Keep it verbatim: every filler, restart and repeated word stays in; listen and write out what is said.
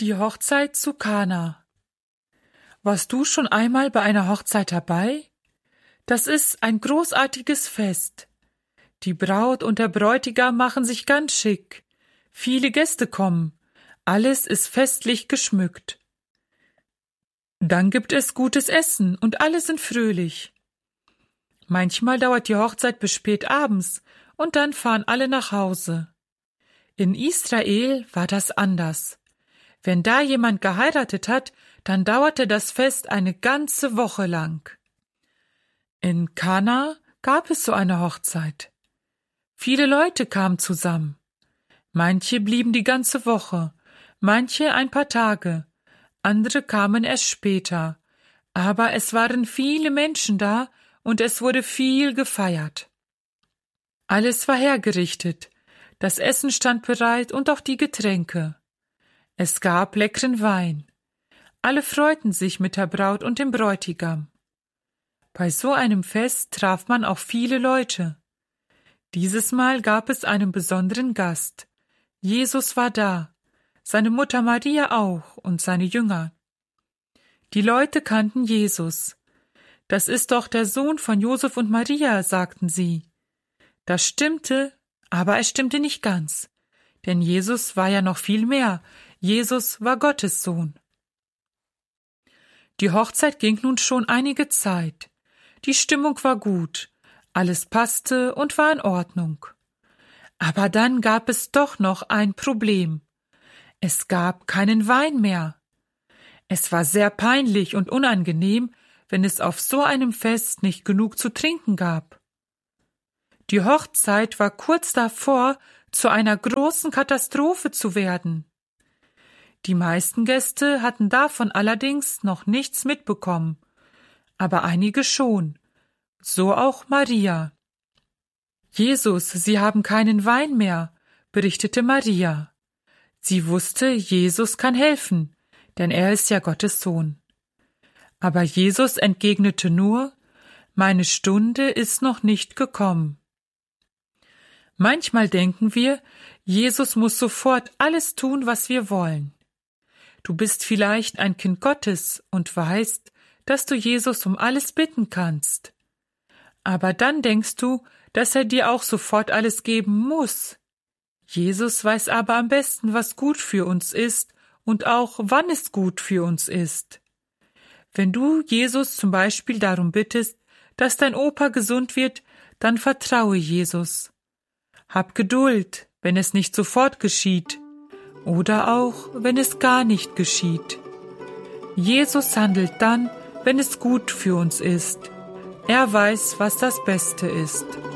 Die Hochzeit zu Kana. Warst du schon einmal bei einer Hochzeit dabei? Das ist ein großartiges Fest. Die Braut und der Bräutigam machen sich ganz schick. Viele Gäste kommen. Alles ist festlich geschmückt. Dann gibt es gutes Essen und alle sind fröhlich. Manchmal dauert die Hochzeit bis spät abends und dann fahren alle nach Hause. In Israel war das anders. Wenn da jemand geheiratet hat, dann dauerte das Fest eine ganze Woche lang. In Kana gab es so eine Hochzeit. Viele Leute kamen zusammen. Manche blieben die ganze Woche, manche ein paar Tage, andere kamen erst später. Aber es waren viele Menschen da und es wurde viel gefeiert. Alles war hergerichtet, das Essen stand bereit und auch die Getränke. Es gab leckeren Wein. Alle freuten sich mit der Braut und dem Bräutigam. Bei so einem Fest traf man auch viele Leute. Dieses Mal gab es einen besonderen Gast. Jesus war da, seine Mutter Maria auch und seine Jünger. Die Leute kannten Jesus. Das ist doch der Sohn von Josef und Maria, sagten sie. Das stimmte, aber es stimmte nicht ganz, denn Jesus war ja noch viel mehr. Jesus war Gottes Sohn. Die Hochzeit ging nun schon einige Zeit. Die Stimmung war gut, alles passte und war in Ordnung. Aber dann gab es doch noch ein Problem. Es gab keinen Wein mehr. Es war sehr peinlich und unangenehm, wenn es auf so einem Fest nicht genug zu trinken gab. Die Hochzeit war kurz davor, zu einer großen Katastrophe zu werden. Die meisten Gäste hatten davon allerdings noch nichts mitbekommen, aber einige schon, so auch Maria. Jesus, Sie haben keinen Wein mehr, berichtete Maria. Sie wusste, Jesus kann helfen, denn er ist ja Gottes Sohn. Aber Jesus entgegnete nur, meine Stunde ist noch nicht gekommen. Manchmal denken wir, Jesus muss sofort alles tun, was wir wollen. Du bist vielleicht ein Kind Gottes und weißt, dass du Jesus um alles bitten kannst. Aber dann denkst du, dass er dir auch sofort alles geben muss. Jesus weiß aber am besten, was gut für uns ist und auch, wann es gut für uns ist. Wenn du Jesus zum Beispiel darum bittest, dass dein Opa gesund wird, dann vertraue Jesus. Hab Geduld, wenn es nicht sofort geschieht, oder auch, wenn es gar nicht geschieht. Jesus handelt dann, wenn es gut für uns ist. Er weiß, was das Beste ist.